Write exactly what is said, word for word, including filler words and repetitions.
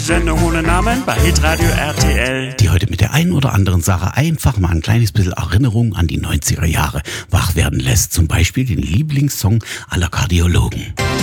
Sendung ohne Namen bei Hitradio R T L. Die heute mit der einen oder anderen Sache einfach mal ein kleines bisschen Erinnerung an die neunziger Jahre wach werden lässt. Zum Beispiel den Lieblingssong aller Kardiologen.